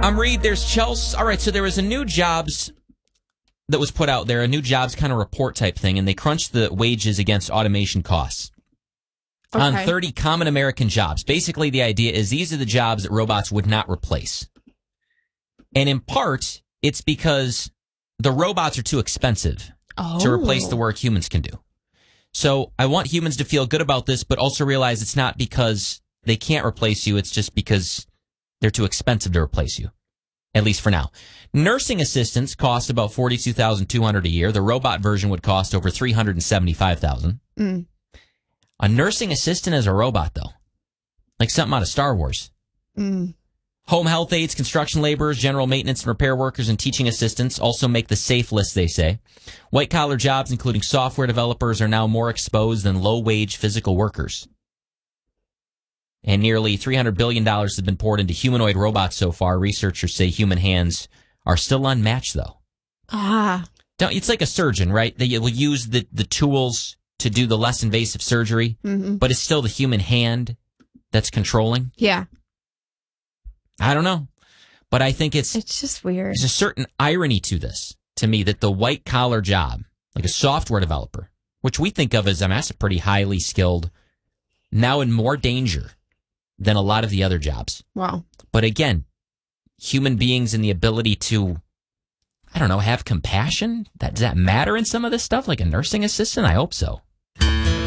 There's Chelsea. All right, so there was a new jobs that was put out there, a new jobs kind of report type thing, and they crunched the wages against automation costs on 30 common American jobs. Basically, the idea is these are the jobs that robots would not replace. And in part, it's because the robots are too expensive to replace the work humans can do. So I want humans to feel good about this, but also realize it's not because they can't replace you. It's just because they're too expensive to replace you, at least for now. Nursing assistants cost about $42,200 a year. The robot version would cost over $375,000. A nursing assistant as a robot, though, like something out of Star Wars. Home health aides, construction laborers, general maintenance and repair workers, and teaching assistants also make the safe list, they say. White-collar jobs, including software developers, are now more exposed than low-wage physical workers. And nearly $300 billion has been poured into humanoid robots so far. Researchers say human hands are still unmatched, though. It's like a surgeon, right? They will use the tools to do the less invasive surgery, but it's still the human hand that's controlling. Yeah. I don't know. But I think it's just weird. There's a certain irony to this, to me, that the white-collar job, like a software developer, which we think of as, that's a pretty highly skilled, now in more danger than a lot of the other jobs. Wow. But again, human beings and the ability to, I don't know, have compassion, does that matter in some of this stuff? Like a nursing assistant? I hope so.